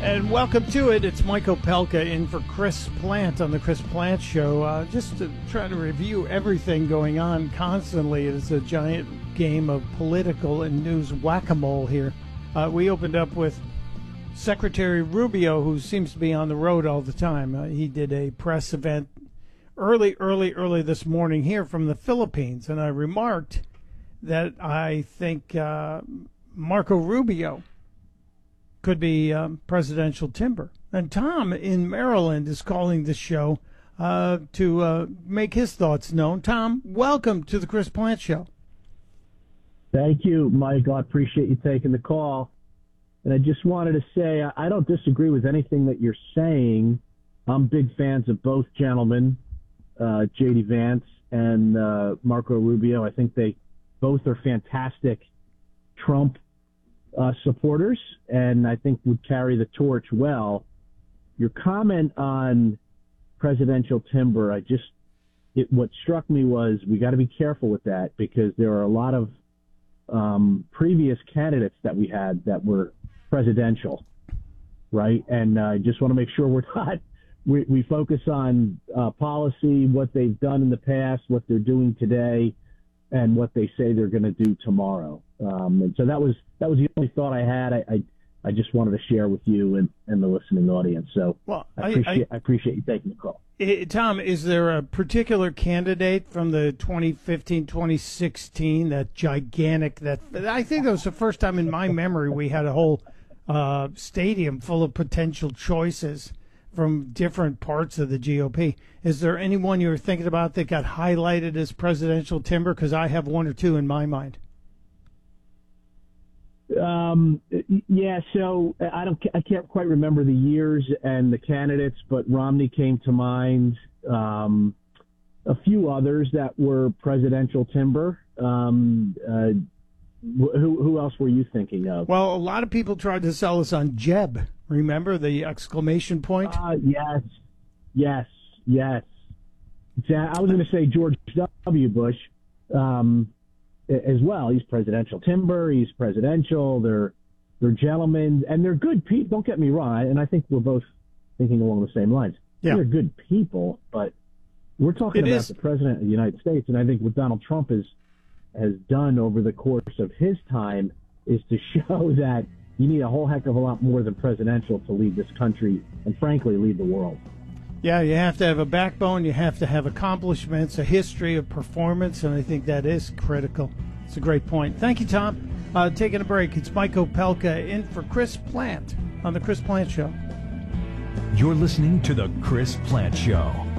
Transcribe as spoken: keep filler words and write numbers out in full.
And welcome to it. It's Mike Opelka in for Chris Plant on the Chris Plant Show. Uh, just to try to review everything going on constantly. It's a giant game of political and news whack-a-mole here. Uh, we opened up with Secretary Rubio, who seems to be on the road all the time. Uh, he did a press event early, early, early this morning here from the Philippines. And I remarked that I think uh, Marco Rubio could be um, presidential timber. And Tom in Maryland is calling the show uh, to uh, make his thoughts known. Tom, welcome to the Chris Plant Show. Thank you, Mike. I appreciate you taking the call. And I just wanted to say I don't disagree with anything that you're saying. I'm big fans of both gentlemen, uh, J D Vance and uh, Marco Rubio. I think they both are fantastic Trump Uh, supporters, and I think would carry the torch well. Your comment on presidential timber, I just, it, what struck me was we got to be careful with that because there are a lot of um, previous candidates that we had that were presidential, right? And I uh, just want to make sure we're not, we, we focus on uh, policy, what they've done in the past, what they're doing today, and what they say they're going to do tomorrow. Um, and so that was that was the only thought I had. I I, I just wanted to share with you and, and the listening audience. So well, I appreciate I, I, I appreciate you taking the call. It, Tom, is there a particular candidate from the twenty fifteen twenty sixteen, that gigantic, that I think that was the first time in my memory we had a whole uh, stadium full of potential choices from different parts of the G O P. Is there anyone you were thinking about that got highlighted as presidential timber? Because I have one or two in my mind. Um, yeah, so I don't, I can't quite remember the years and the candidates, but Romney came to mind. Um, a few others that were presidential timber. Um, uh, who, who else were you thinking of? Well, a lot of people tried to sell us on Jeb. Remember the exclamation point? Uh, yes, yes, yes. I was going to say George W. Bush. Um, as well. He's presidential timber. He's presidential. They're they're gentlemen, and they're good people. Don't get me wrong, and I think we're both thinking along the same lines. Yeah. They're good people, but we're talking it about is. the president of the United States, and I think what Donald Trump has has done over the course of his time is to show that you need a whole heck of a lot more than presidential to lead this country and, frankly, lead the world. Yeah, you have to have a backbone. You have to have accomplishments, a history of performance, and I think that is critical. It's a great point. Thank you, Tom. Uh, taking a break. It's Mike Opelka in for Chris Plant on the Chris Plant Show. You're listening to the Chris Plant Show.